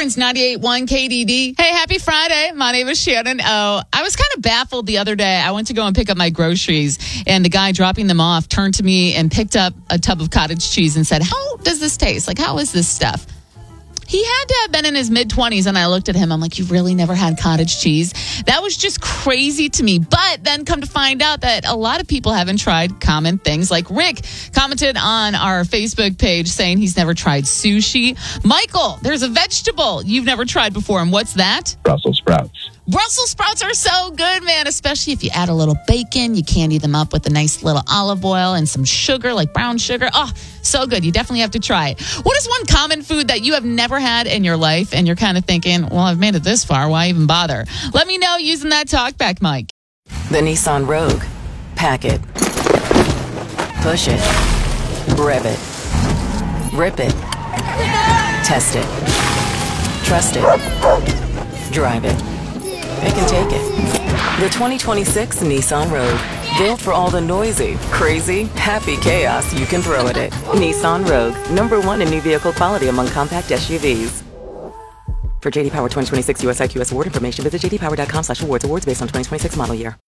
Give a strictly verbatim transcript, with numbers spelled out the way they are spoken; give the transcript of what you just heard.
Torrance, ninety-eight point one K D D. Hey, happy Friday. My name is Shannon O. I was kind of baffled the other day. I went to go and pick up my groceries, and the guy dropping them off turned to me and picked up a tub of cottage cheese and said, how does this taste? Like, how is this stuff? He had to have been in his mid-twenties, and I looked at him. I'm like, you really never had cottage cheese? That was just crazy to me. But then come to find out that a lot of people haven't tried common things. Like Rick commented on our Facebook page saying he's never tried sushi. Michael, there's a vegetable you've never tried before, and what's that? Brussels sprouts. Brussels sprouts are so good, man, especially if you add a little bacon. You candy them up with a nice little olive oil and some sugar, like brown sugar. Oh, so good. You definitely have to try it. What is one common food that you have never had in your life and you're kind of thinking, well, I've made it this far. Why even bother? Let me know using that talkback mic. The Nissan Rogue. Pack it. Push it. Rev it. Rip it. Test it. Trust it. Drive it. It can take it. The twenty twenty-six Nissan Rogue. Built for all the noisy, crazy, happy chaos you can throw at it. Nissan Rogue. Number one in new vehicle quality among compact S U Vs. For J D Power twenty twenty-six U S I Q S award information, visit j d power dot com slash awards. Awards based on twenty twenty-six model year.